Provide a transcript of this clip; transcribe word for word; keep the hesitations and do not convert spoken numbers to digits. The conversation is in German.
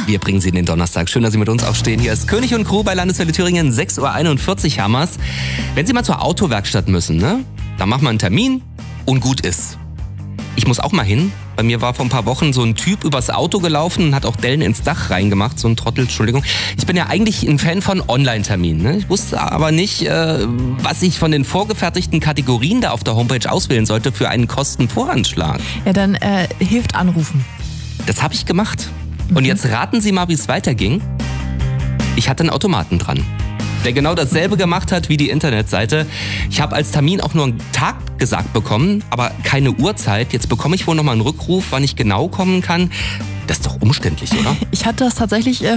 Wir bringen Sie in den Donnerstag. Schön, dass Sie mit uns aufstehen. Hier ist König und Crew bei Landeswelle Thüringen. sechs Uhr einundvierzig haben wir's. Wenn Sie mal zur Autowerkstatt müssen, ne? Dann machen wir einen Termin und gut ist. Ich muss auch mal hin. Bei mir war vor ein paar Wochen so ein Typ übers Auto gelaufen und hat auch Dellen ins Dach reingemacht. So ein Trottel, Entschuldigung. Ich bin ja eigentlich ein Fan von Online-Terminen. Ne? Ich wusste aber nicht, äh, was ich von den vorgefertigten Kategorien da auf der Homepage auswählen sollte für einen Kostenvoranschlag. Ja, dann äh, hilft anrufen. Das habe ich gemacht. Und jetzt raten Sie mal, wie es weiterging. Ich hatte einen Automaten dran, der genau dasselbe gemacht hat wie die Internetseite. Ich habe als Termin auch nur einen Tag gesagt bekommen, aber keine Uhrzeit. Jetzt bekomme ich wohl nochmal einen Rückruf, wann ich genau kommen kann. Das ist doch umständlich, oder? Ich hatte das tatsächlich äh,